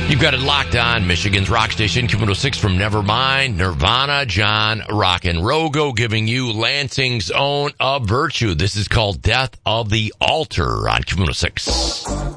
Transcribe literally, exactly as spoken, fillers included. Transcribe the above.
You've got it locked on Michigan's rock station, Q one oh six from Nevermind, Nirvana, John Rock and Rogo, giving you Lansing's own Of Virtue. This is called Death of the Altar on Q one oh six.